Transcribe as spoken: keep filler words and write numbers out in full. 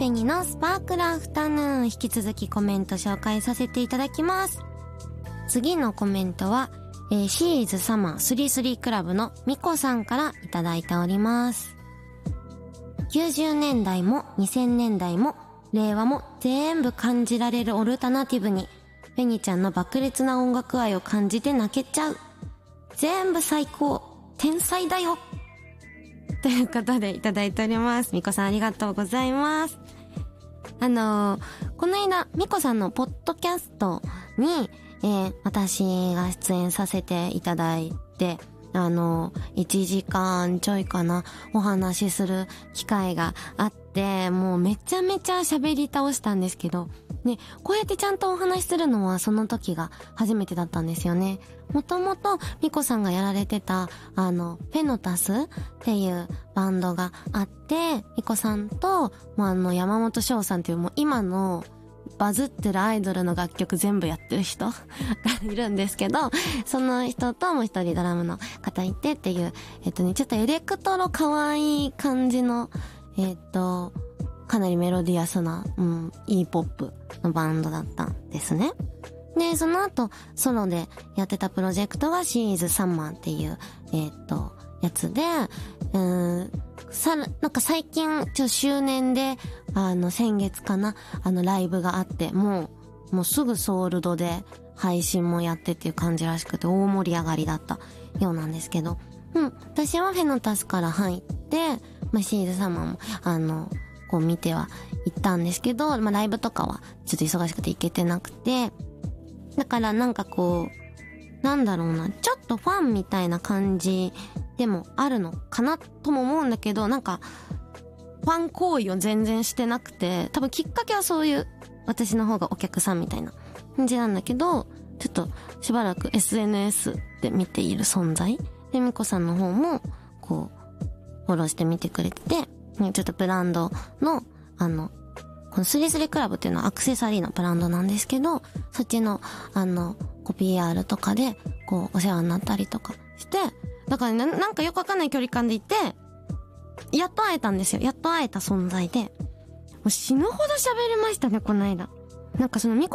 ペニのスパークルアフタヌーン、引き続きコメント紹介させていただきます。次のコメントは、えー、シーズサマースリースリークラブのミコさんからいただいております。きゅうじゅうねんだいもにせんねんだいも令和も全部感じられるオルタナティブに、フェニちゃんの爆裂な音楽愛を感じて泣けちゃう。全部最高。天才だよ。ということでいただいております。ミコさんありがとうございます。あのー、この間、ミコさんのポッドキャストに、えー、私が出演させていただいて、あのー、いちじかんちょいかな、お話しする機会があって、もうめちゃめちゃ喋り倒したんですけど、ね、こうやってちゃんとお話しするのはその時が初めてだったんですよね。もともとミコさんがやられてたあのフェノタスっていうバンドがあって、ミコさんともうあの山本翔さんっていうもう今のバズってるアイドルの楽曲全部やってる人がいるんですけど、その人ともう一人ドラムの方いてっていう、えっとね、ちょっとエレクトロ可愛い感じのえっとかなりメロディアスな、うん、E ポップのバンドだったんですね。で、その後、ソロでやってたプロジェクトがシーズサンマーっていう、えっと、やつで、うーん、さ、なんか最近、ちょ、周年で、あの、先月かな、あの、ライブがあって、もう、もうすぐソールドで配信もやってっていう感じらしくて、大盛り上がりだったようなんですけど、うん、私はフェノタスから入って、まあ、シーズサンマーも、あの、こう見ては行ったんですけど、まあ、ライブとかはちょっと忙しくて行けてなくて、だからなんかこう、なんだろうな、ちょっとファンみたいな感じでもあるのかなとも思うんだけど、なんか、ファン行為を全然してなくて、多分きっかけはそういう、私の方がお客さんみたいな感じなんだけど、ちょっとしばらく エスエヌエス で見ている存在で、ミコさんの方も、こう、フォローして見てくれてて、ちょっとブランドの、あの、このスリースリークラブっていうのはアクセサリーのブランドなんですけど、そっちの、あの、こう ピーアール とかで、こう、お世話になったりとかして、だからね、なんかよくわかんない距離感でいて、やっと会えたんですよ。やっと会えた存在で、もう死ぬほど喋りましたね、この間。なんかそのミコ